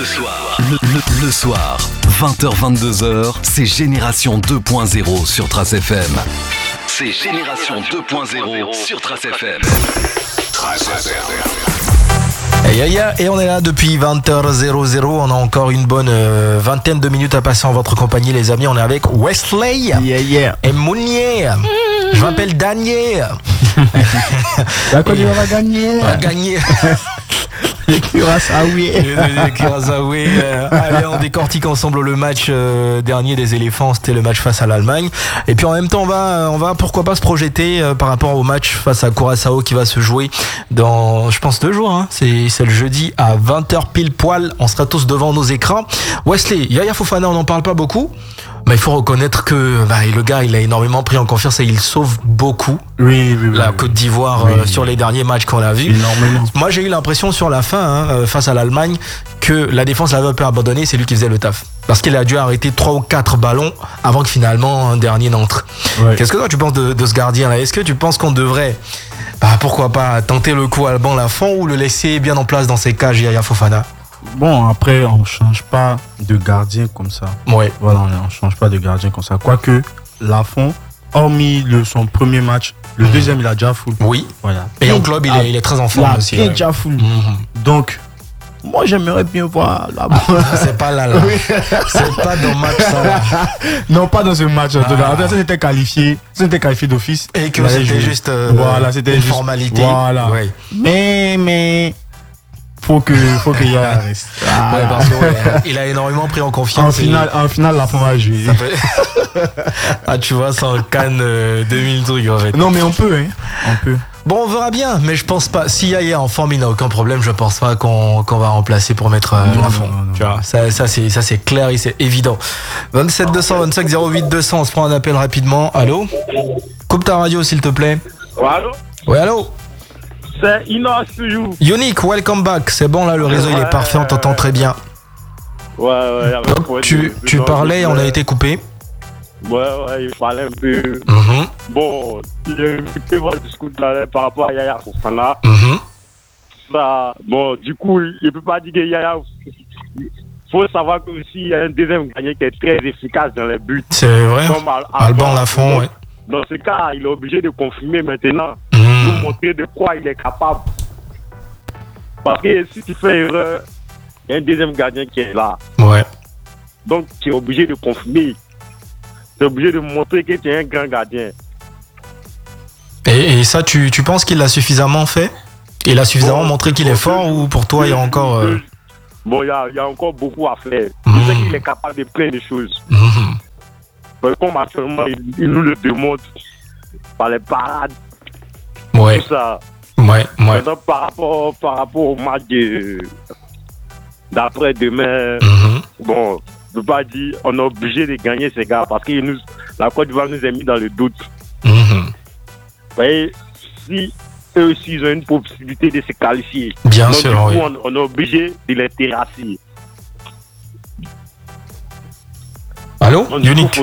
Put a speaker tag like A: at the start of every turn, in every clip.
A: Le soir, 20h-22h, c'est Génération 2.0 sur Trace FM. C'est Génération 2.0 sur Trace FM. Trace FM.
B: Et on est là depuis 20h00. On a encore une bonne vingtaine de minutes à passer en votre compagnie, les amis. On est avec Wesley et Mounier. Je m'appelle Daniel.
C: La Côte d'Ivoire va gagner.
B: On va gagner.
C: Les Curaçaois.
B: Allez, on décortique ensemble le match dernier des éléphants. C'était le match face à l'Allemagne. Et puis en même temps, on va pourquoi pas se projeter par rapport au match face à Curaçao qui va se jouer dans, je pense, 2 jours. Hein. C'est le jeudi à 20h pile poil. On sera tous devant nos écrans. Wesley, Yaya Fofana, on n'en parle pas beaucoup. Mais il faut reconnaître que le gars, il a énormément pris en confiance et il sauve beaucoup.
C: Oui.
B: La Côte d'Ivoire sur les derniers matchs qu'on a vus.
C: Énormément.
B: Moi, j'ai eu l'impression sur la fin, face à l'Allemagne, que la défense l'avait un peu abandonné. C'est lui qui faisait le taf. Parce qu'il a dû arrêter 3 ou 4 ballons avant que finalement un dernier n'entre. Ouais. Qu'est-ce que toi tu penses de ce gardien-là ? Est-ce que tu penses qu'on devrait, pourquoi pas, tenter le coup Alban Lafont ou le laisser bien en place dans ses cages, Yaya Fofana ?
C: Bon, après, on ne change pas de gardien comme ça.
B: Ouais.
C: Voilà, on ne change pas de gardien comme ça. Quoique, Lafont, hormis son premier match, le deuxième, il a déjà full.
B: Oui.
C: Voilà.
B: Et en club, il est très en forme aussi.
C: Il est déjà full. Donc, moi, j'aimerais bien voir là-bas.
B: C'est pas là. C'est pas dans le match, ça. Là.
C: Non, pas dans ce match. Ça, c'était qualifié d'office.
B: Et que c'était juste
C: c'était
B: une formalité.
C: Voilà. Ouais. Mais faut que y reste.
B: Parce que, il a énormément pris en confiance.
C: En finale, la fin va jouer.
B: Tu vois, c'est en Cannes 2000 trucs en fait.
C: Non, mais on peut.
B: Bon, on verra bien, mais je pense pas. Si Yaya est en forme, il n'a aucun problème. Je pense pas qu'on va remplacer pour mettre Lafont. Tu vois, ça c'est clair et c'est évident. 27 200 25 08 200. On se prend un appel rapidement. Allô. Coupe ta radio s'il te plaît.
D: Allô.
B: Oui, allô.
D: C'est Inox toujours.
B: Unique, welcome back. C'est bon là, le réseau il est parfait, on t'entend très bien.
D: Ouais.
B: Donc, tu parlais, on a été coupé.
D: Ouais, il parlait un peu. Bon, j'ai écouté votre discours par rapport à Yaya Fofana. Bon, du coup, il ne peut pas dire que Yaya. Il faut savoir que aussi il y a un deuxième gagnant qui est très efficace dans les buts.
B: C'est vrai. Alban Lafont, ouais.
D: Dans ce cas, il est obligé de confirmer maintenant. Pour montrer de quoi il est capable. Parce que si tu fais erreur, il y a un deuxième gardien qui est là.
B: Ouais.
D: Donc, tu es obligé de confirmer. Tu es obligé de montrer que tu es un grand gardien.
B: Et ça, tu penses qu'il l'a suffisamment fait ? Il a suffisamment montré qu'il est fort ou pour toi, il y a encore...
D: Bon, il y a encore beaucoup à faire. Je sais qu'il est capable de plein de choses. Mais comme actuellement, il nous le démontre par les parades.
B: Ouais.
D: Tout ça.
B: Ouais.
D: Maintenant, par rapport au match d'après-demain, bon, je ne peux pas dire on est obligé de gagner ces gars parce que la Côte d'Ivoire nous a mis dans le doute. Vous voyez, si eux aussi ils ont une possibilité de se qualifier,
B: bien
D: donc,
B: sûr,
D: du coup,
B: oui.
D: on est obligé de les terrasser.
B: Allô,
D: donc,
B: Unique.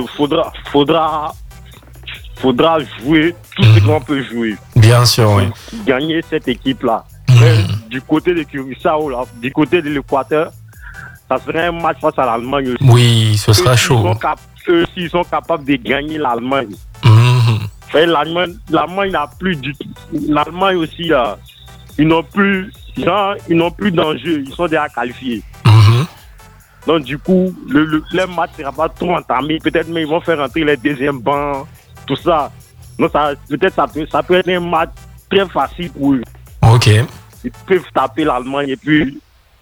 D: Faudra jouer tout ce qu'on peut jouer.
B: Bien sûr, oui.
D: Gagner cette équipe-là. Du côté de Curaçao, là, du côté de l'Équateur, ça serait un match face à l'Allemagne aussi.
B: Oui, ce sera chaud.
D: Eux aussi, ils sont capables de gagner l'Allemagne. L'Allemagne n'a plus du tout. L'Allemagne aussi, là, ils n'ont plus d'enjeu. Ils sont déjà qualifiés. Donc, du coup, le match ne sera pas trop entamé. Peut-être même ils vont faire entrer les deuxièmes bancs. Tout ça. Donc peut-être ça peut être un match très facile pour eux.
B: Ok.
D: Ils peuvent taper l'Allemagne et puis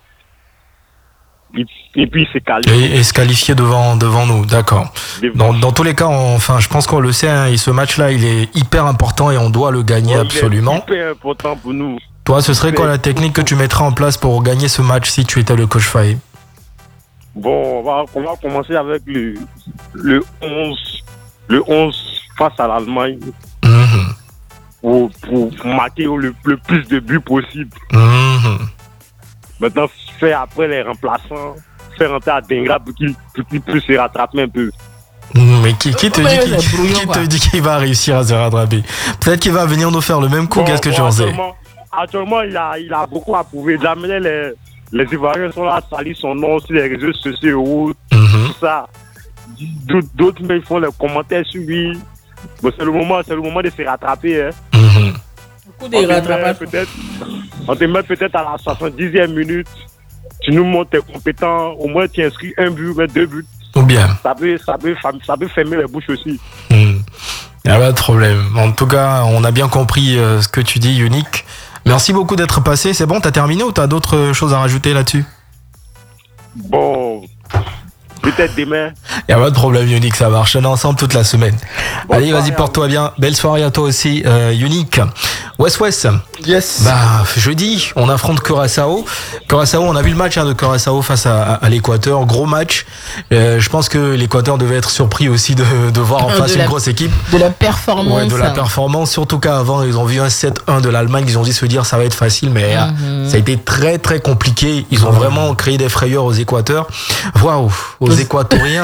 D: se qualifier.
B: Et se qualifier devant nous, d'accord. Dans tous les cas, je pense qu'on le sait, hein, ce match-là, il est hyper important et on doit le gagner absolument.
D: Il est hyper important pour nous.
B: Toi, ce serait quoi la technique que tu mettrais en place pour gagner ce match si tu étais le coach Faye ?
D: Bon, on va commencer avec le 11 face à l'Allemagne pour marquer le plus de buts possible. Maintenant, faire après les remplaçants, faire entrer à Dengra pour qu'il puisse se rattraper un peu.
B: Mais qui te dit qu'il va réussir à se rattraper ? Peut-être qu'il va venir nous faire le même coup, qu'est-ce que tu en sais ?
D: Actuellement, il a beaucoup à prouver. Il a mené Les Ivoiriens sont là à salir son nom sur les réseaux sociaux, tout ça. D'autres mais ils font les commentaires sur lui. Bon, c'est le moment de se rattraper. Hein.
E: On te
D: met peut-être à la 70e minute. Tu nous montres tes compétents. Au moins, tu inscris un but, mais 2 buts.
B: Ou bien.
D: Ça peut fermer les bouches aussi.
B: Il n'y a pas de problème. En tout cas, on a bien compris ce que tu dis, Unique. Merci beaucoup d'être passé. C'est bon, t'as terminé ou t'as d'autres choses à rajouter là-dessus?
D: Bon, peut-être demain.
B: Il n'y a pas de problème, Unique, ça marche. On est ensemble toute la semaine. Bon, allez, vas-y, porte-toi bien. Belle soirée à toi aussi, Unique. West.
C: Yes.
B: Bah, jeudi, on affronte Curaçao. Curaçao, on a vu le match de Curaçao face à l'Équateur. Gros match. Je pense que l'Équateur devait être surpris aussi de voir en face une grosse équipe.
E: De la performance.
B: Ouais, de la performance. Surtout qu'avant, ils ont vu un 7-1 de l'Allemagne. Ils ont dit se dire ça va être facile, mais ça a été très très compliqué. Ils ont vraiment créé des frayeurs aux Équateurs. Waouh, aux Équatoriens.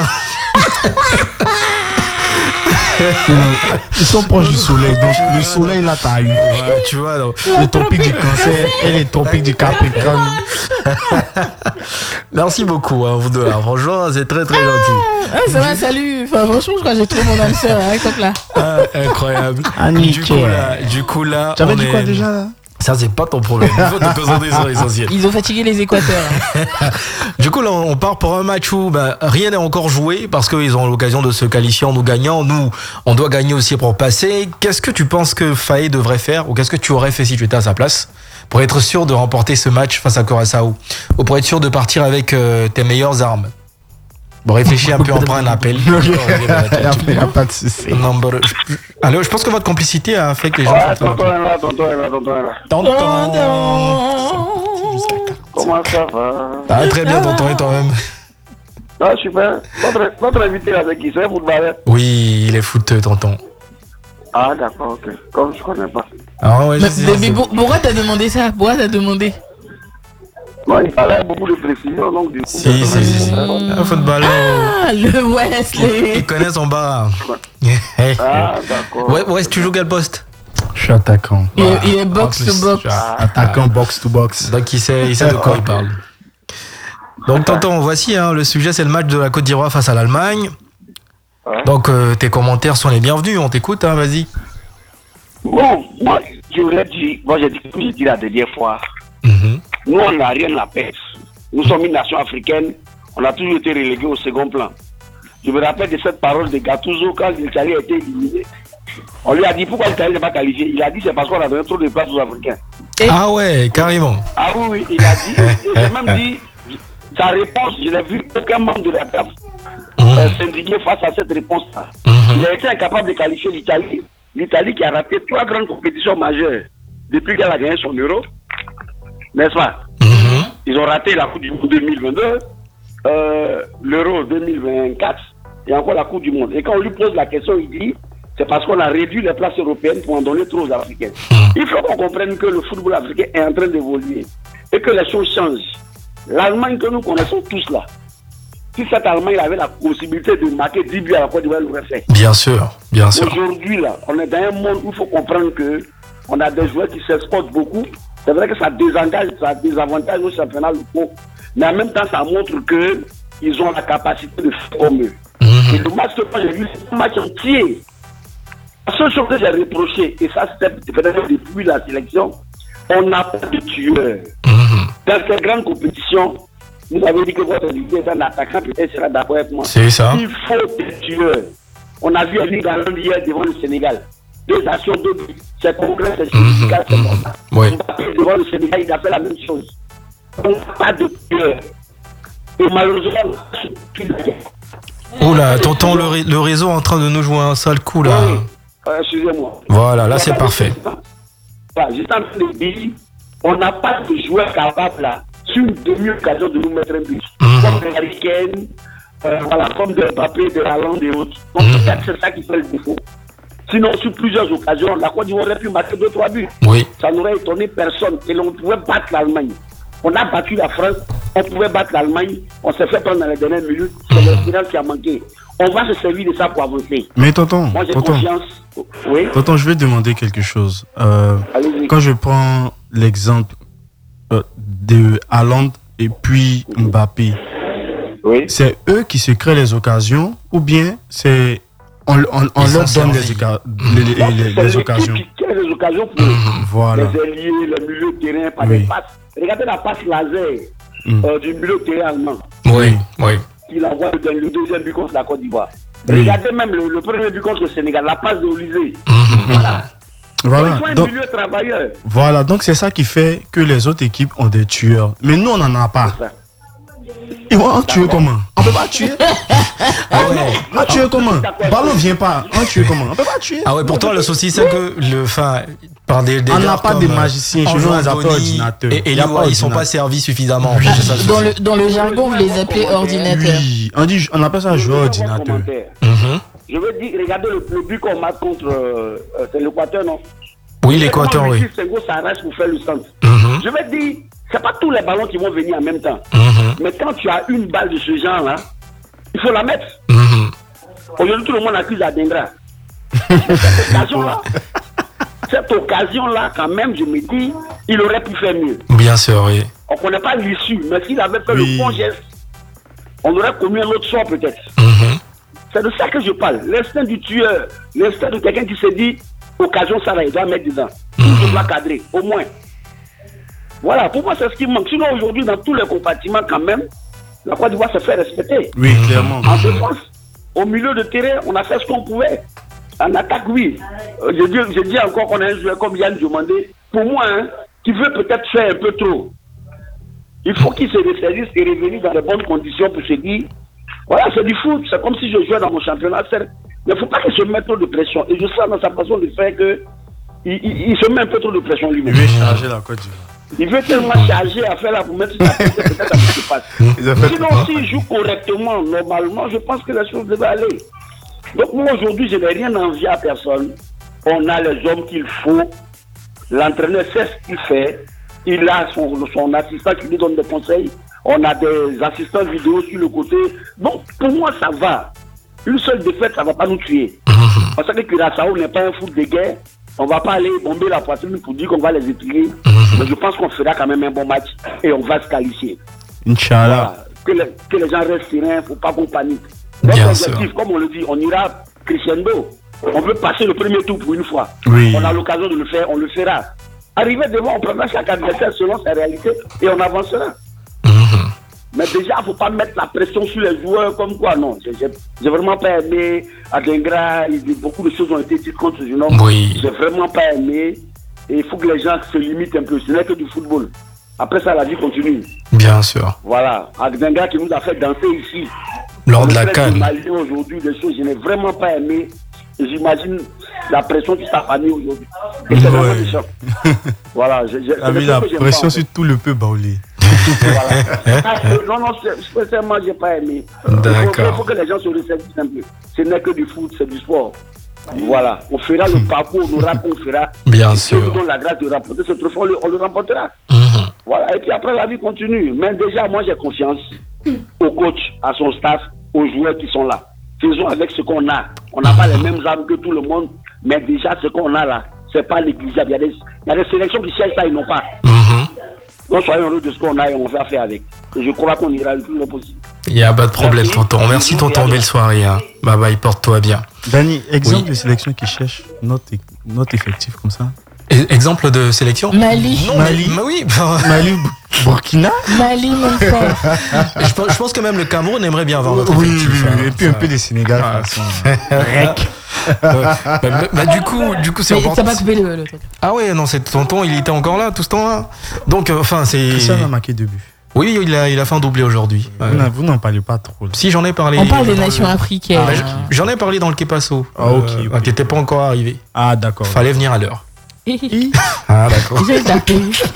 C: Ils sont proches du soleil, donc le soleil là t'as eu.
B: Ouais, tu vois, donc.
C: Le tropique du Cancer et les tropiques du Capricorne.
B: Merci beaucoup, vous deux là. Franchement, c'est très très gentil.
E: Ah, ça va, salut. Enfin, franchement, je crois que j'ai trouvé mon âme sœur avec toi là.
B: Incroyable. Du coup là,
C: tu avais dit quoi déjà là?
B: Ça, c'est pas ton problème. Il faut te concentrer sur l'essentiel.
E: Ils ont fatigué les Équateurs.
B: Du coup, là, on part pour un match où rien n'est encore joué parce qu'ils ont l'occasion de se qualifier en nous gagnant. Nous, on doit gagner aussi pour passer. Qu'est-ce que tu penses que Faye devrait faire ou qu'est-ce que tu aurais fait si tu étais à sa place pour être sûr de remporter ce match face à Curaçao ou pour être sûr de partir avec tes meilleures armes? Bon, réfléchis un peu, on prend un appel.
C: Il n'y a pas de souci.
B: Alors, je pense que votre complicité a fait que les gens...
D: Tonton. Comment ça va?
B: Très bien, tonton, et toi-même?
D: Ah, super. Votre invité avec qui? C'est un footballeur?
B: Oui, il est footeux, tonton.
D: Ah, d'accord, ok. Comme je connais pas.
B: Ah ouais,
E: Mais pourquoi t'as demandé ça? Pourquoi t'as demandé?
D: Non, il fallait beaucoup de précision, donc du coup...
B: Si. Un footballeur.
E: Ah, le Wesley.
B: Il connaît son bar.
D: Ah, d'accord.
B: Ouais, tu joues quel poste?
C: Je suis attaquant.
E: Il est box to box.
C: Attaquant box to box.
B: Donc il sait de quoi il parle. Donc tonton, voici le sujet, c'est le match de la Côte d'Ivoire face à l'Allemagne. Donc tes commentaires sont les bienvenus, on t'écoute, vas-y.
D: Bon, moi j'ai dit la dernière fois. Nous, on n'a rien à perdre. Nous sommes une nation africaine. On a toujours été relégués au second plan. Je me rappelle de cette parole de Gattuso quand l'Italie a été éliminée. On lui a dit pourquoi l'Italie n'est pas qualifiée. Il a dit c'est parce qu'on a donné trop de place aux Africains.
B: Ah ouais, carrément.
D: Ah oui, il a dit. J'ai même dit sa réponse. Je n'ai vu aucun membre de la CAF s'indigner face à cette réponse-là. Il a été incapable de qualifier l'Italie. L'Italie qui a raté 3 grandes compétitions majeures depuis qu'elle a gagné son euro. N'est-ce pas? Ils ont raté la Coupe du Monde 2022, l'Euro 2024 et encore la Coupe du Monde. Et quand on lui pose la question, il dit c'est parce qu'on a réduit les places européennes pour en donner trop aux Africains. Il faut qu'on comprenne que le football africain est en train d'évoluer et que les choses changent. L'Allemagne que nous connaissons tous là, si cette Allemagne avait la possibilité de marquer 10 buts à la Côte d'Ivoire, elle l'aurait fait.
B: Bien sûr.
D: Aujourd'hui là, on est dans un monde où il faut comprendre que on a des joueurs qui s'exportent beaucoup. C'est vrai que ça désavantage nos championnats locaux, mais en même temps, ça montre qu'ils ont la capacité de faire comme eux. Et le match que j'ai vu, c'est un match entier. La seule chose que j'ai reproché, et ça c'était peut-être depuis la sélection, on n'a pas de tueurs. Dans cette grande compétition, vous avez dit que votre invité est un attaquant, peut-être sera d'accord avec moi.
B: C'est ça.
D: Il faut des tueurs. On a vu Erling Haaland hier devant le Sénégal. 2 actions, 2 buts. C'est concret, c'est significatif, c'est comme ça.
B: Oui.
D: Devant le Sénégal, il a fait la même chose. On n'a pas de tueur. Et malheureusement,
B: oula, tonton, le réseau est en train de nous jouer un sale coup là.
D: Oui. Excusez-moi.
B: Voilà, là c'est parfait.
D: Juste en train de dire, on n'a pas de joueur capable là, sur une demi-occasion de nous mettre un but. Comme de Harry Kane, comme de Mbappé, de Haaland et autres. Donc c'est ça qui fait le défaut. Sinon, sur plusieurs occasions, la Côte d'Ivoire aurait pu marquer 2-3 buts.
B: Oui.
D: Ça n'aurait étonné personne. Et l'on pouvait battre l'Allemagne. On a battu la France, on pouvait battre l'Allemagne. On s'est fait prendre dans les dernières minutes. C'est le final qui a manqué. On va se servir de ça pour avancer.
C: Mais tonton,
D: moi j'ai confiance. Oui.
C: Tonton, je vais demander quelque chose. Quand je prends l'exemple de Haaland et puis Mbappé,
D: Oui.
C: c'est eux qui se créent les occasions ou bien c'est on leur donne les occasions?
D: Qui crée les occasions pour
C: Voilà.
D: les ailiers, le milieu de terrain, par
C: Oui.
D: des passes. Regardez la passe laser du milieu de terrain allemand.
B: Oui.
D: Il envoie le deuxième but contre la Côte d'Ivoire.
C: Oui.
D: Regardez même le premier but contre le Sénégal, la passe de Olysée.
C: Voilà.
D: Ils sont un
C: Donc,
D: milieu travailleur.
C: voilà, donc c'est ça qui fait que les autres équipes ont des tueurs. Mais nous, on n'en a pas.
D: Ça.
C: Ils vont en tuer comment? On peut pas tuer. On tuer comment? Ballon vient pas. On tuer comment? On peut pas tuer.
B: Ah ouais, pourtant le souci c'est que par des
C: On n'a
B: gars
C: pas
B: comme,
C: des magiciens. Chez nous, on les appelle ordinateurs.
B: et
C: Il y a pas
B: ils sont pas
C: ordinateur.
B: servis suffisamment. En fait, c'est ça le souci.
E: Dans le jargon, vous les appelez ordinateurs.
C: Oui, on appelle ça joueur ordinateur.
D: Je veux dire, regardez le but qu'on marque contre c'est l'Équateur, non?
B: Oui, l'Équateur,
D: Comment
B: oui.
D: Luis Figo s'arrache pour faire le centre.
B: Mhm.
D: Je veux dire, c'est pas tous les ballons qui vont venir en même temps. Mais quand tu as une balle de ce genre-là, il faut la mettre. Aujourd'hui, tout le monde accuse Adingra. Cette occasion-là, quand même, je me dis, il aurait pu faire mieux.
B: Bien sûr, oui.
D: On ne connaît pas l'issue, mais s'il avait fait le bon geste, on aurait commis un autre sort peut-être. C'est de ça que je parle. L'instinct du tueur, l'instinct de quelqu'un qui se dit, occasion, ça là, il doit mettre dedans. Il doit cadrer, au moins. Voilà, pour moi, c'est ce qui manque. Sinon, aujourd'hui, dans tous les compartiments, quand même, la Côte d'Ivoire se fait respecter.
C: Oui, clairement.
D: En défense, au milieu de terrain, on a fait ce qu'on pouvait. En attaque, oui. Je dis encore qu'on a un joueur comme Yann Diomandé, pour moi, hein, qui veut peut-être faire un peu trop. Il faut qu'il se ressaisisse et revenir dans de bonnes conditions pour se dire, voilà, c'est du foot, c'est comme si je jouais dans mon championnat, certes. Mais il ne faut pas qu'il se mette trop de pression. Et je sens dans sa façon de faire que il se met un peu trop de pression lui-même.
C: Il veut charger la Côte d'Ivoire.
D: Il veut tellement charger à faire là pour mettre sa pression, peut-être à ce qui se passe. Sinon, s'il joue correctement, normalement, je pense que la chose devait aller. Donc moi aujourd'hui, je n'ai rien envie à personne. On a les hommes qu'il faut. L'entraîneur sait ce qu'il fait. Il a son assistant qui lui donne des conseils. On a des assistants vidéo sur le côté. Donc pour moi, ça va. Une seule défaite, ça ne va pas nous tuer. Parce que Curaçao n'est pas un foot de guerre. On ne va pas aller bomber la poitrine pour dire qu'on va les épiler. Mais je pense qu'on fera quand même un bon match et on va se qualifier.
C: Inch'Allah.
D: Voilà. Que les gens restent sereins, il ne faut pas qu'on panique.
B: Bien
D: Notre objectif, comme on le dit, on ira crescendo. On veut passer le premier tour pour une fois.
C: Oui.
D: On a l'occasion de le faire, on le fera. Arriver devant, on prendra chaque adversaire selon sa réalité et on avancera. Mais déjà, il ne faut pas mettre la pression sur les joueurs comme quoi, non. J'ai vraiment pas aimé Adingra, beaucoup de choses ont été dites contre ce jeune homme.
B: Oui.
D: J'ai vraiment pas aimé. Et il faut que les gens se limitent un peu. Ce n'est que du football. Après ça, la vie continue.
B: Bien sûr.
D: Voilà. Adingra qui nous a fait danser ici.
B: Lors de la CAN.
D: J'imagine aujourd'hui des choses que je n'ai vraiment pas aimé. Et j'imagine la pression sur sa famille aujourd'hui. Et c'est vraiment méchant. Voilà.
C: Il a mis la pression sur tout le peuple baoulé.
D: Non, sincèrement, je n'ai pas aimé.
B: D'accord.
D: Il faut que les gens se ressaisissent un peu. Ce n'est que du foot, c'est du sport. Voilà. On fera le parcours, on aura qu'on fera.
B: Bien
D: Si on
B: sûr.
D: nous donne la grâce de remporter ce trophée, on le remportera. Voilà. Et puis après, la vie continue. Mais déjà, moi, j'ai confiance au coach, à son staff, aux joueurs qui sont là. Faisons avec ce qu'on a. On n'a pas les mêmes armes que tout le monde, mais déjà, ce qu'on a là, c'est pas négligeable. Il y a des sélections qui cherchent ça, ils n'ont pas. Donc, soyons heureux de ce qu'on a et on va faire avec. Et je crois qu'on ira le plus loin possible.
B: Il n'y a pas de problème,
D: Merci.
B: tonton. Merci, tonton. Belle soirée. Hein. Bye bye, porte-toi bien.
C: Dani, exemple
B: Oui.
C: de sélection qui cherche notre effectif comme ça.
B: Exemple de sélection
E: Mali.
B: Non,
C: Mali.
B: mais oui.
C: Mali, Burkina.
E: Mali, mon frère.
B: je pense que même le Cameroun aimerait bien avoir notre
C: Oui,
B: effectif.
C: oui,
B: hein.
C: oui. Et puis un peu des Sénégal.
B: Ah.
C: de toute façon.
B: Du coup, c'est
E: Mais
B: important.
E: t'as pas coupé le truc.
B: Ah ouais, non, c'est tonton, il était encore là tout ce temps-là. Donc, enfin, c'est.
C: Christian a marqué 2 buts.
B: Oui, il a fait un doublé aujourd'hui.
C: Vous n'en parlez pas trop. Là.
B: Si, j'en ai parlé.
E: On parle des
B: dans
E: nations
B: le-
E: africaines.
B: Ah, j'en ai parlé dans le Kepasso.
C: Ah, ok, ok.
B: Qui n'était pas encore arrivé.
C: Ah, d'accord.
B: Fallait venir à l'heure.
E: J'ai
B: Ah, d'accord.
E: tapé.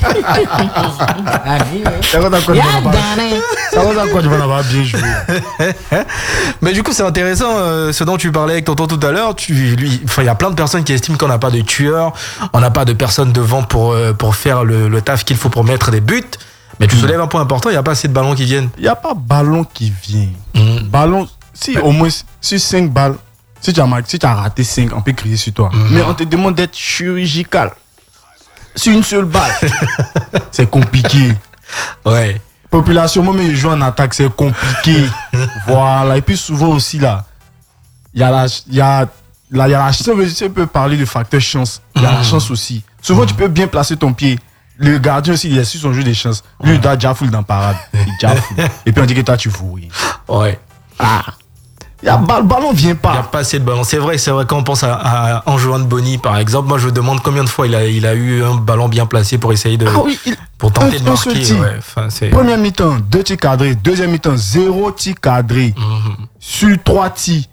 C: Ça va dans quoi
E: Ya
C: tu vas
E: Dane.
C: Ça va dans quoi tu vas avoir bien joué.
B: Mais du coup, c'est intéressant ce dont tu parlais avec tonton tout à l'heure. Il y a plein de personnes qui estiment qu'on n'a pas de tueur, on n'a pas de personnes devant pour faire le taf qu'il faut pour mettre des buts. Mais tu soulèves un point important, il n'y a pas assez de ballons qui viennent.
C: Il n'y a pas ballon qui vient. Ballon, si au moins sur 5 balles, si tu as raté 5, on peut crier sur toi. Mais on te demande d'être chirurgical. Sur une seule balle. C'est compliqué.
B: Ouais.
C: population, moi, mais je joue en attaque, c'est compliqué. Voilà. Et puis souvent aussi, là, il y a la chance. Si on peut parler de facteur chance, il y a la chance aussi. Souvent, tu peux bien placer ton pied. Le gardien aussi, il a su son jeu des chances. Lui, il doit déjà full dans parade. Et puis on dit que toi, tu fous.
B: Ouais.
C: Le ballon vient pas.
B: Il n'y a pas assez de ballon. C'est vrai quand on pense à Antoine Boni, par exemple. Moi, je me demande combien de fois il a eu un ballon bien placé pour essayer de. Pour tenter de marquer.
C: Première mi-temps, 2 tirs cadrés. Deuxième mi-temps, 0 tir cadré. Sur 3 tirs.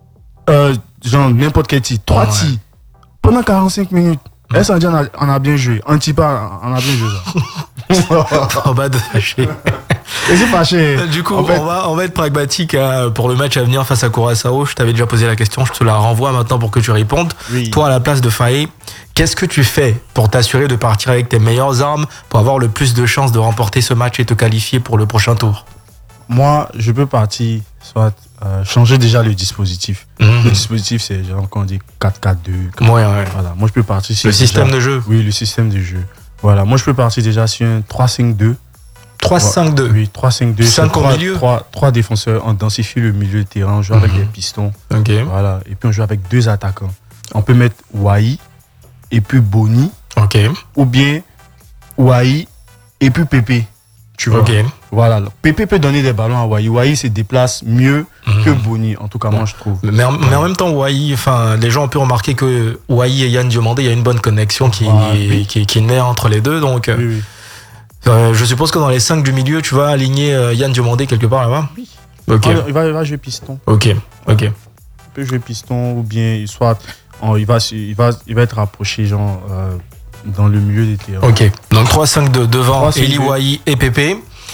C: Genre n'importe quel tir. 3 tirs. Pendant 45 minutes. SNJ on a bien joué. Antipa, on a bien joué ça.
B: On va te fâcher.
C: Et c'est fâché.
B: Du coup, on va être pragmatique pour le match à venir face à Curaçao. Je t'avais déjà posé la question, je te la renvoie maintenant pour que tu répondes. Oui. Toi, à la place de Faye, qu'est-ce que tu fais pour t'assurer de partir avec tes meilleures armes pour avoir le plus de chances de remporter ce match et te qualifier pour le prochain tour?
C: Moi, je peux partir, soit changer déjà le dispositif. Le dispositif, c'est genre quand on dit 4-4-2.
B: Ouais.
C: Voilà. Moi, je peux partir sur
B: le système de jeu.
C: Oui, le système de jeu. Voilà. Moi, je peux partir déjà sur un 3-5-2.
B: 3-5-2.
C: Oui, 3-5-2.
B: 5 au milieu.
C: 3 défenseurs. On densifie le milieu de terrain. On joue avec des pistons.
B: Ok.
C: Voilà. Et puis, on joue avec 2 attaquants. On peut mettre Wai et puis Boni.
B: Ok.
C: Ou bien Wai et puis Pépé. Tu vois.
B: Ok.
C: Voilà. Pépé peut donner des ballons à Wai. Wai se déplace mieux que Boni. En tout cas, moi, je trouve.
B: Mais en même temps, Wai, les gens ont pu remarquer que Wai et Yann Diomandé, il y a une bonne connexion qui naît entre les deux. Donc, oui. Je suppose que dans les 5 du milieu, tu vas aligner Yann Diomandé quelque part là-bas.
C: Oui.
B: Ok.
C: Il va jouer piston.
B: Ok.
C: Il peut jouer piston ou bien soit il va être rapproché genre dans le milieu des terrains.
B: Ok. Donc 3-5-2 devant Eli Wai et Pépé.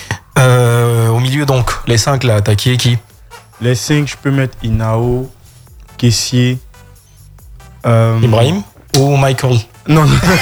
B: Au milieu donc les 5 là, t'as qui?
C: Les 5, je peux mettre Inao, Kessier,
B: Ibrahim ou Michael?
C: Non.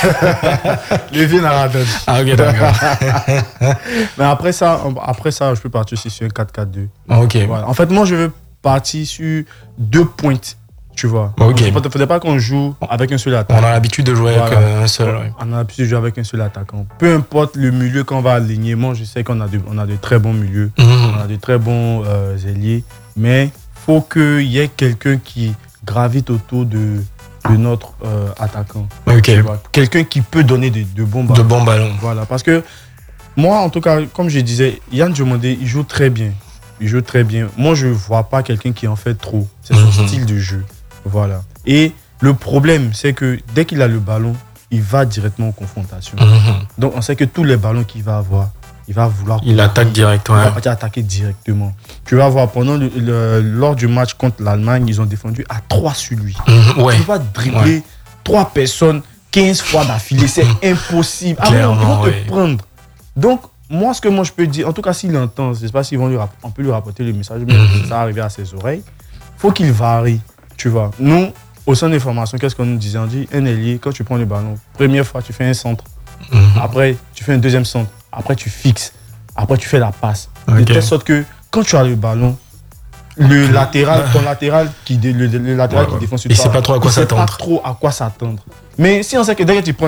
C: Le vieux Naradon.
B: Ah ok, d'accord.
C: Mais après ça, je peux partir aussi sur un 4-4-2.
B: Ok.
C: Voilà. En fait, moi, je veux partir sur 2 pointes. Tu vois.
B: Ok.
C: Il ne faudrait pas qu'on joue avec un seul attaquant.
B: On a l'habitude de jouer avec un seul. Ouais.
C: On a l'habitude de jouer avec un seul attaquant. Peu importe le milieu qu'on va aligner. Moi, je sais qu'on a de très bons milieux. On a de très bons ailiers. Mais il faut qu'il y ait quelqu'un qui gravite autour de notre attaquant.
B: Ok.
C: Quelqu'un qui peut donner de bons ballons.
B: De bons ballons.
C: Voilà. Parce que moi, en tout cas, comme je disais, Yann Diomandé, il joue très bien. Moi, je ne vois pas quelqu'un qui en fait trop. C'est son style de jeu. Voilà. Et le problème, c'est que dès qu'il a le ballon, il va directement aux confrontations. Donc, on sait que tous les ballons qu'il va avoir, il va vouloir...
B: Il attaque directement.
C: Il va attaquer directement. Tu vas voir, lors du match contre l'Allemagne, ils ont défendu à 3 sur lui.
B: Ouais.
C: Il va dribbler 3 personnes 15 fois d'affilée. C'est impossible.
B: Clairement,
C: ils vont te prendre. Donc, moi, ce que je peux dire, en tout cas, s'il entend, je ne sais pas si on peut lui rapporter le message, mais ça va arriver à ses oreilles. Il faut qu'il varie. Tu vois, nous, au centre de formation, qu'est-ce qu'on nous disait? On dit, un ailier, quand tu prends le ballon, première fois, tu fais un centre. Après, tu fais un deuxième centre. Après, tu fixes. Après, tu fais la passe. De telle sorte que, quand tu as le ballon, ton latéral qui défend sur toi,
B: il sait pas trop à quoi s'attendre.
C: Pas trop à quoi s'attendre. Mais si on sait que derrière, tu prends,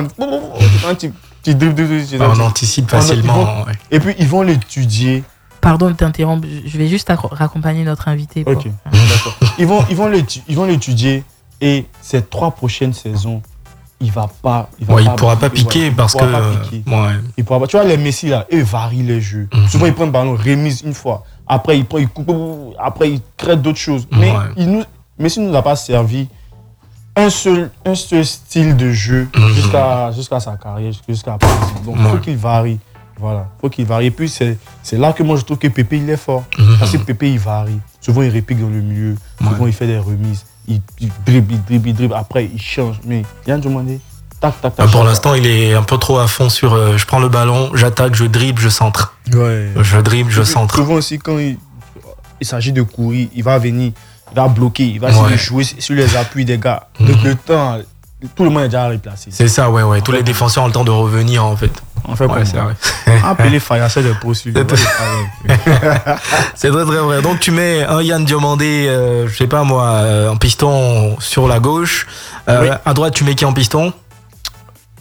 B: on anticipe facilement.
C: Et puis, ils vont l'étudier.
E: Pardon de t'interrompre, je vais juste raccompagner notre invité.
C: Ok, d'accord. Ils vont l'étudier et ces 3 prochaines saisons, il pourra
B: pas piquer parce que.
C: Il pourra pas. Tu vois, les Messi là, ils varient les jeux. Souvent, ils prennent le ballon, remise une fois. Après, ils coupent, après, ils créent d'autres choses. Mais Messi ne nous a pas servi un seul style de jeu jusqu'à sa carrière, jusqu'à présent. Donc, il faut qu'il varie. Voilà, il faut qu'il varie. Et puis, c'est là que moi, je trouve que Pépé, il est fort. Parce que Pépé, il varie. Souvent, il répique dans le milieu. Souvent, il fait des remises. Il dribble. Après, il change. Mais Yann Diomandé, tac.
B: Pour l'instant, il est un peu trop à fond sur je prends le ballon, j'attaque, je dribble, je centre.
C: Ouais.
B: Je dribble, je centre.
C: Souvent aussi, quand il s'agit de courir, il va venir, il va bloquer, il va essayer de jouer sur les appuis des gars. Donc, le temps, tout le monde est déjà replacé.
B: C'est ça, ouais. Tous les défenseurs ont le temps de revenir, en fait.
C: En fait,
B: c'est vrai.
C: Appeler Fayasset de poursuivre.
B: C'est très très vrai. Donc tu mets un Yann Diomandé, je sais pas moi, en piston sur la gauche. À droite, tu mets qui en piston?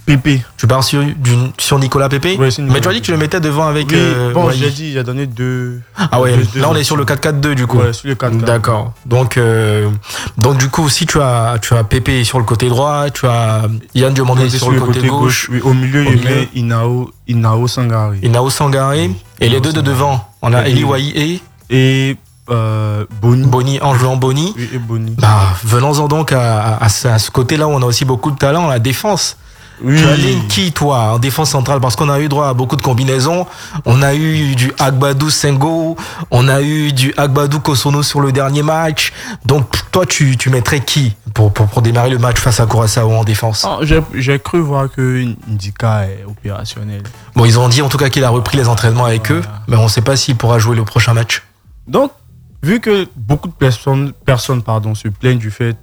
C: Pépé.
B: Tu pars sur Nicolas Pépé?
C: Ouais,
B: mais tu as dit que tu le mettais devant avec.
C: Oui, j'ai donné 2.
B: Ah ouais, là on est sur le 4-4-2 du coup.
C: Ouais, sur le 4-4.
B: D'accord. Donc du coup, si tu as Pépé sur le côté droit, tu as Yann Diomandé sur le côté gauche.
C: Oui, au milieu, il met Inao Sangaré.
B: Et les deux de devant, on a Eli Wahi
C: et
B: Boni, en jouant Boni.
C: Oui, et Boni.
B: Venons-en donc à ce côté-là où on a aussi beaucoup de talent, la défense.
C: Oui.
B: Tu alignes qui, toi, en défense centrale? Parce qu'on a eu droit à beaucoup de combinaisons. On a eu du Agbadou Sengo, on a eu du Agbadou Kosono sur le dernier match. Donc, toi, tu mettrais qui pour démarrer le match face à Curaçao en défense?
C: J'ai cru voir que Ndika est opérationnel.
B: Bon, ils ont dit en tout cas qu'il a repris les entraînements avec eux, mais on ne sait pas s'il pourra jouer le prochain match.
C: Donc, vu que beaucoup de personnes se plaignent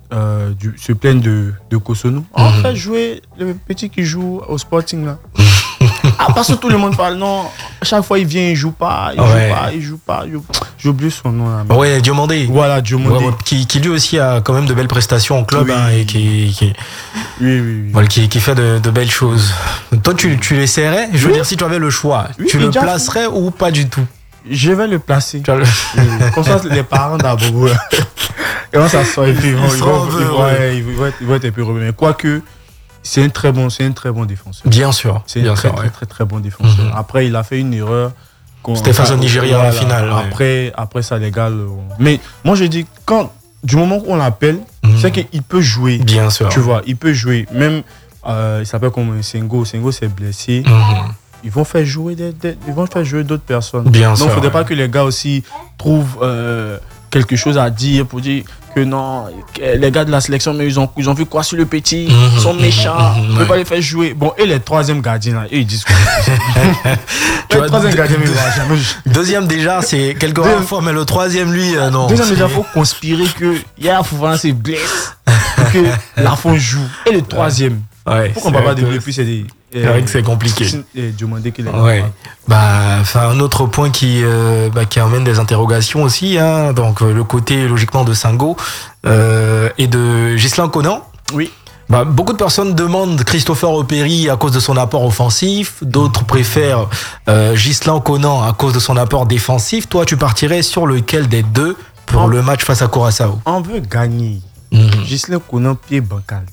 C: de Kosono, on fait jouer le petit qui joue au Sporting là. Parce que tout le monde parle, non, chaque fois il vient, il joue pas. J'ai oublié son nom là.
B: Ouais, Diomandé.
C: Voilà, Diomandé.
B: Qui lui aussi a quand même de belles prestations en club,
C: oui.
B: Et qui
C: Voilà,
B: qui fait de belles choses. Toi, tu l'essaierais? Je veux dire, si tu avais le choix, tu le placerais ou pas du tout?
C: Je vais le placer. Comme ça, les parents d'Abobo, et on s'assoit et puis ils vont être un peu heureux. Mais quoique, c'est un très bon défenseur.
B: Bien sûr.
C: C'est un très bon défenseur. Après, il a fait une erreur.
B: C'était face au Nigeria en finale.
C: Après ça, les gars. Mais moi, je dis, du moment qu'on l'appelle, c'est qu'il peut jouer.
B: Bien sûr.
C: Tu vois, il peut jouer. Même, il s'appelle comme Sengo. Sengo s'est blessé. Ils vont faire jouer d'autres personnes.
B: Bien
C: sûr. Donc, il ne faudrait pas
B: ouais.
C: que les gars aussi trouvent quelque chose à dire pour dire que non, les gars de la sélection, mais ils ont vu quoi sur le petit, ils sont méchants, on ne peut pas les faire jouer. Bon, et les troisième gardiens, là, ils disent quoi? Le troisième gardien, mais il va jamais.
B: Deuxième déjà, c'est quelque fois, mais le troisième, lui, non.
C: Deuxième déjà, il faut conspirer que hier, Fofana se blesse, que Lafont joue. Et le troisième, pourquoi on ne peut pas développer plus des.
B: C'est vrai que c'est compliqué.
C: Ouais.
B: Un autre point qui amène des interrogations aussi, hein, donc le côté logiquement de Sango et de Ghislain Conan.
C: Oui.
B: Beaucoup de personnes demandent Christopher Opéry à cause de son apport offensif, d'autres préfèrent Ghislain Conan à cause de son apport défensif. Toi, tu partirais sur lequel des deux pour le match face à Curaçao?
C: On veut gagner. Ghislain Conan, pied bancal.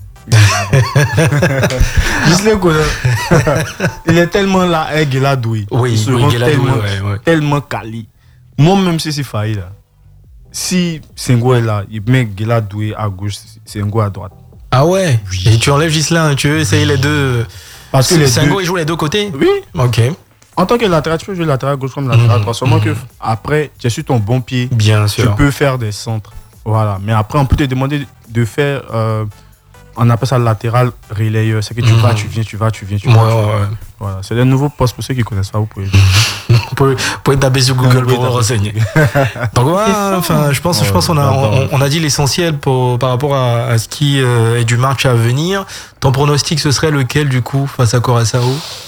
C: Il est tellement là, Guéladoué.
B: Oui,
C: il se tellement quali. Moi, même si c'est failli là, si Sengo est là, il met Guéladoué à gauche, Sengo à droite.
B: Ah ouais? Oui. Et tu enlèves Ghislain, tu veux essayer les deux? Parce que Sengo, il joue les deux côtés?
C: Oui.
B: Ok.
C: En tant que latéral, tu peux jouer latéral gauche comme latéral droit. Seulement que après, tu es sur ton bon pied.
B: Bien sûr.
C: Tu peux faire des centres. Voilà. Mais après, on peut te demander de faire. On appelle ça latéral relayeur. C'est que tu vas, tu viens. Voilà. C'est le nouveau poste pour ceux qui ne connaissent pas. Vous
B: pouvez taper sur Google pour vous renseigner. Donc je pense qu'on a dit l'essentiel par rapport à ce qui est du match à venir. Ton pronostic, ce serait lequel du coup face à Curaçao?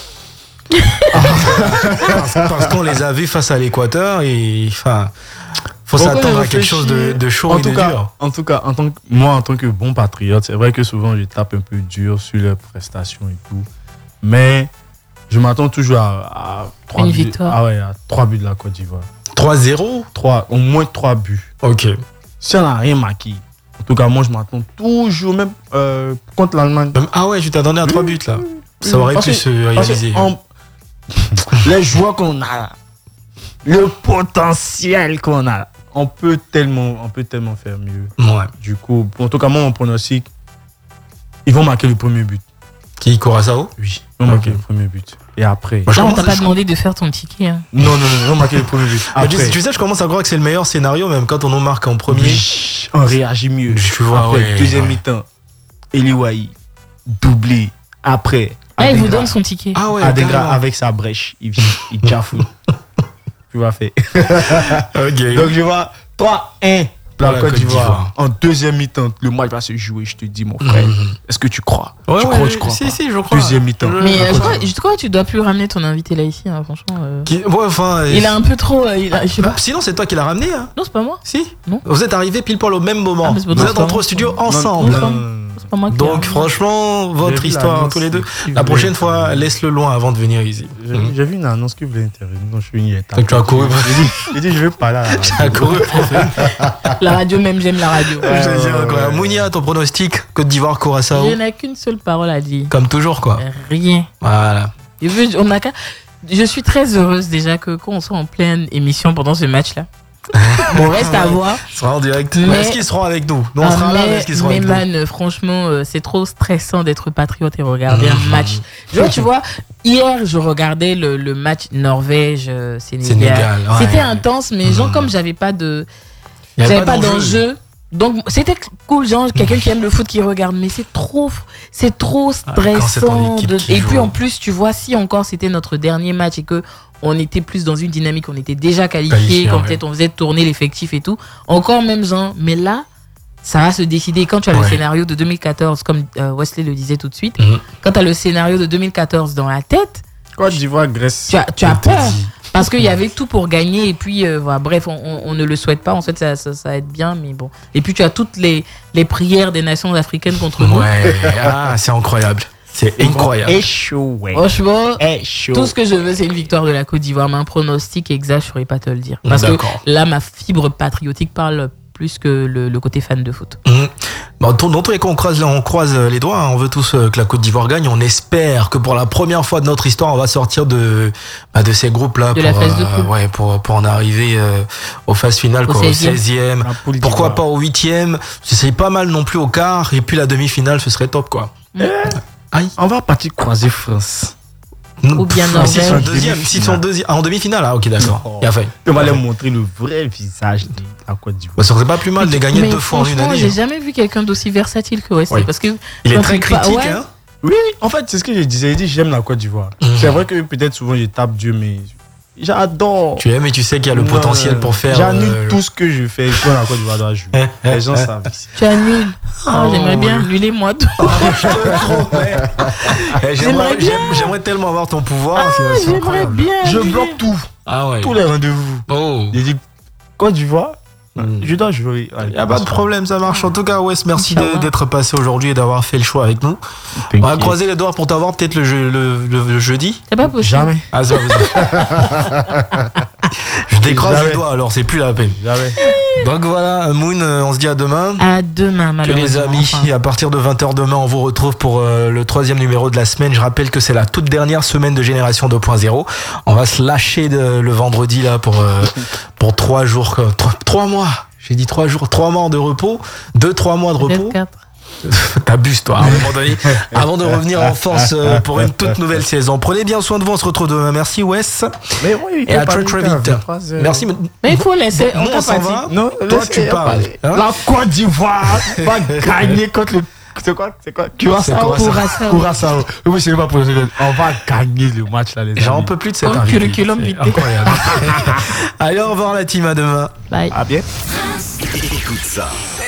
B: Parce qu'on les a vus face à l'Équateur et faut s'attendre à quelque chose de chaud et de dur.
C: En tout cas, moi, en tant que bon patriote, c'est vrai que souvent je tape un peu dur sur leurs prestations et tout. Mais je m'attends toujours à 3 buts.
E: Victoire.
C: Ah ouais, à 3 buts de la Côte d'Ivoire.
B: 3-0?
C: Au moins 3 buts.
B: Ok.
C: Si on n'a rien marqué. En tout cas, moi, je m'attends toujours, même contre l'Allemagne.
B: Ah ouais, tu t'attendais à 3 buts là. Ça aurait pu se réaliser.
C: Les joueurs qu'on a, le potentiel qu'on a, on peut tellement faire mieux.
B: Ouais.
C: Du coup, en tout cas, moi, mon pronostic, ils vont marquer le premier but.
B: Qui, Curaçao?
C: Oui, ils vont marquer le premier but. Et après...
E: Là, on t'a pas demandé de faire ton ticket. Hein.
C: Non, ils vont marquer le premier but. Après,
B: tu sais, je commence à croire que c'est le meilleur scénario, même quand on nous marque en premier.
C: Oui, on réagit mieux.
B: Tu vois,
C: après, deuxième mi-temps, Eli Wahi, doublé. Après...
E: il vous donne son ticket.
B: Ah ouais,
C: Adingra, avec sa brèche, il tchafoue. Tu vas faire.
B: Okay.
C: Donc je vois 3-1 la Côte d'Ivoire. En deuxième mi-temps, le match va se jouer, je te dis, mon frère. Est-ce que tu crois?
B: Tu crois?
C: Si,
B: je crois.
C: Deuxième mi-temps.
E: Mais je crois que tu dois plus ramener ton invité là ici, hein, franchement.
B: Il
E: a un peu trop. Je sais pas.
B: Sinon, c'est toi qui l'as ramené. Hein.
E: Non, c'est pas moi.
B: Si.
E: Non.
B: Vous êtes arrivés pile poil au même moment.
E: Vous
B: êtes entrés au studio ensemble.
E: C'est pas moi qui
B: Donc, franchement, votre histoire, tous les deux. La prochaine fois, laisse-le loin avant de venir ici.
C: J'ai vu une annonce qui voulait intervenir. Non, je suis une
B: Donc, tu as couru.
C: J'ai dit, je vais pas là.
B: Tu as couru.
E: La radio, même, j'aime la radio.
B: Mounia, ton pronostic, Côte d'Ivoire, Curaçao.
E: Je n'ai qu'une seule parole à dire.
B: Comme toujours, quoi.
E: Rien.
B: Voilà.
E: Je suis très heureuse déjà qu'on soit en pleine émission pendant ce match-là. Bon, reste à voir.
B: Ce sera en direct. Est-ce qu'ils seront avec nous? On sera là, est-ce qu'ils seront avec nous?
E: Mais man, franchement, c'est trop stressant d'être patriote et regarder un match. Tu vois, hier, je regardais le match Norvège-Sénégal. C'était intense, mais genre, comme j'avais pas d'enjeu. Donc c'était cool, genre quelqu'un qui aime le foot qui regarde, mais c'est trop stressant. Et puis en plus, tu vois, si encore c'était notre dernier match et que on était plus dans une dynamique, on était déjà qualifié, quand peut-être on faisait tourner l'effectif et tout, encore même genre, mais là, ça va se décider. Quand tu as le scénario de 2014, comme Wesley le disait tout de suite, quand tu as le scénario de 2014 dans la tête,
C: Côte d'Ivoire, Grèce,
E: tu as peur. Parce qu'il y avait tout pour gagner et puis bref, on ne le souhaite pas, on souhaite ça va être bien, mais bon. Et puis tu as toutes les prières des nations africaines contre nous.
B: Ouais, c'est incroyable. C'est incroyable.
E: Franchement, tout ce que je veux, c'est une victoire de la Côte d'Ivoire. Mais un pronostic exact, je ne saurais pas te le dire. Parce que là, ma fibre patriotique parle plus que le côté fan de foot.
B: Dans tous les cas, on croise les doigts. Hein. On veut tous que la Côte d'Ivoire gagne. On espère que pour la première fois de notre histoire, on va sortir de ces groupes-là
E: la phase de poule.
B: pour en arriver aux phases finales, au 16e. Pourquoi pas au 8e? C'est pas mal non plus au quart. Et puis la demi-finale, ce serait top, quoi.
C: On va partir croiser France.
E: Ou bien Norvège.
B: S'ils sont deuxième. En demi-finale, ok, d'accord.
C: On va leur montrer le vrai visage de la Côte d'Ivoire.
B: Ça serait pas plus mal de les gagner 2 fois en une année.
E: J'ai jamais vu quelqu'un d'aussi versatile que Wesley. Parce que
B: il est très critique. Hein.
C: Oui, en fait, c'est ce que je disais. J'ai dit, j'aime la Côte d'Ivoire. C'est vrai que peut-être souvent je tape Dieu, mais j'adore.
B: Tu aimes et tu sais qu'il y a le potentiel pour faire.
C: J'annule tout ce que je fais quand la Côte d'Ivoire doit jouer. Les gens savent.
E: Tu annules. J'aimerais bien annuler moi tout.
B: J'aimerais tellement avoir ton pouvoir.
E: J'aimerais bien.
C: Je bloque tout. Tous les rendez-vous. J'ai dit Côte d'Ivoire. Je dois jouer.
B: Il n'y a pas de problème, ça marche. En tout cas, Wes, merci d'être passé aujourd'hui et d'avoir fait le choix avec nous. On va croiser les doigts pour t'avoir peut-être le jeudi.
E: C'est pas possible.
C: Jamais.
B: Je décroche les doigts, alors c'est plus la peine.
C: Jamais.
B: Donc voilà, Moon, on se dit à demain.
E: À demain, malheureusement.
B: Que les amis, à partir de 20h demain, on vous retrouve pour le 3e numéro de la semaine. Je rappelle que c'est la toute dernière semaine de Génération 2.0. On va se lâcher le vendredi là pour 3 jours, 3 mois. J'ai dit 3 jours, 3 mois de repos, 2-3 mois de repos.
E: 4.
B: T'abuses toi à un moment donné, avant de revenir en force pour une toute nouvelle saison. Prenez bien soin de vous, on se retrouve demain. Merci Wes.
C: Mais oui,
B: et à très vite. Merci.
E: Mais il faut laisser.
B: On s'en va.
C: Non,
B: toi tu parles.
C: Hein? La Côte d'Ivoire va gagner contre le. C'est quoi Curaçao. Oui, c'est pas possible. On va gagner le match là, les amis.
B: J'en peux plus de cette arrivée.
E: Incroyable.
B: Allez, au revoir la team, à demain.
E: Bye.
C: À bien.
A: Écoute ça.